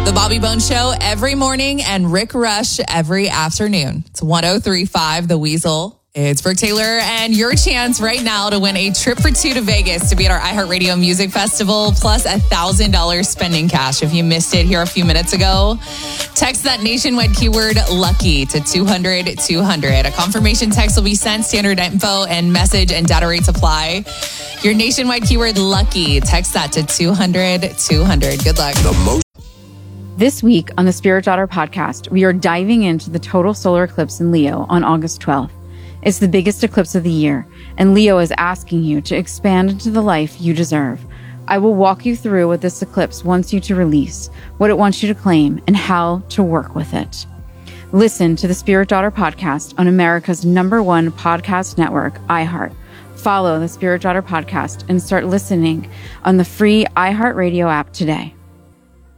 The Bobby Bones Show every morning and Rick Rush every afternoon. It's 103.5 The Weasel. It's Brooke Taylor and your chance right now to win a trip for two to Vegas to be at our iHeartRadio Music Festival plus $1,000 spending cash. If you missed it here a few minutes ago, text that nationwide keyword LUCKY to 200-200. A confirmation text will be sent. Standard info and message and data rates apply. Your nationwide keyword LUCKY. Text that to 200-200. Good luck. This week on the Spirit Daughter podcast, we are diving into the total solar eclipse in Leo on August 12th. It's the biggest eclipse of the year, and Leo is asking you to expand into the life you deserve. I will walk you through what this eclipse wants you to release, what it wants you to claim, and how to work with it. Listen to the Spirit Daughter podcast on America's #1 podcast network, iHeart. Follow the Spirit Daughter podcast and start listening on the free iHeartRadio app today.